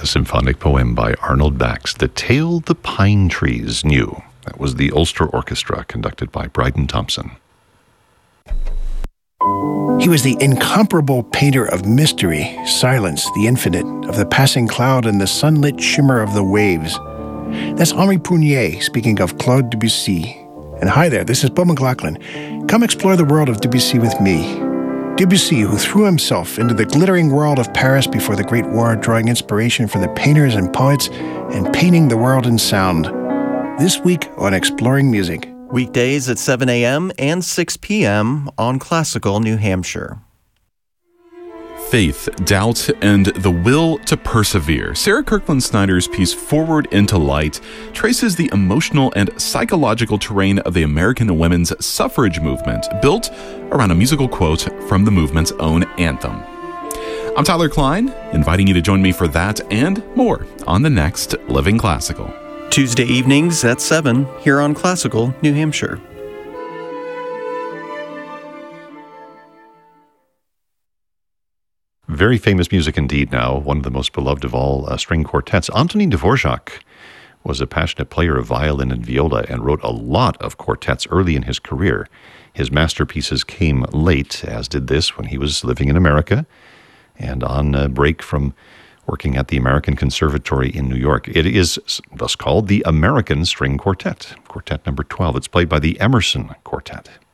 a symphonic poem by Arnold Bax, The Tale the Pine Trees Knew. That was the Ulster Orchestra, conducted by Bryden Thompson. He was the incomparable painter of mystery, silence, the infinite, of the passing cloud and the sunlit shimmer of the waves. That's Henri Prunier speaking of Claude Debussy. And hi there, this is Bo McLaughlin. Come explore the world of Debussy with me. Debussy, who threw himself into the glittering world of Paris before the Great War, drawing inspiration from the painters and poets and painting the world in sound. This week on Exploring Music. Weekdays at 7 a.m. and 6 p.m. on Classical New Hampshire. Faith, doubt, and the will to persevere. Sarah Kirkland Snyder's piece Forward into Light traces the emotional and psychological terrain of the American women's suffrage movement, built around a musical quote from the movement's own anthem. I'm Tyler Klein, inviting you to join me for that and more on the next Living Classical. Tuesday evenings at 7 here on Classical New Hampshire. Very famous music indeed now, one of the most beloved of all string quartets. Antonin Dvorak was a passionate player of violin and viola and wrote a lot of quartets early in his career. His masterpieces came late, as did this when he was living in America and on a break from working at the American Conservatory in New York. It is thus called the American String Quartet, Quartet number 12. It's played by the Emerson Quartet.